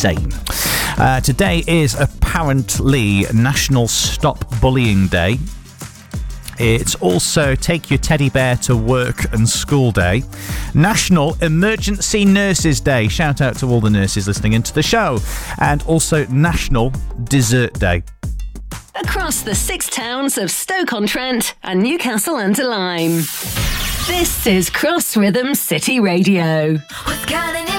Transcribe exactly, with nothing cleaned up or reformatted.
insane. Uh, today is apparently National Stop Bullying Day. It's also Take Your Teddy Bear to Work and School Day. National Emergency Nurses Day. Shout out to all the nurses listening into the show. And also National Dessert Day. Across the six towns of Stoke-on-Trent and Newcastle-under-Lyme. This is Cross Rhythm City Radio.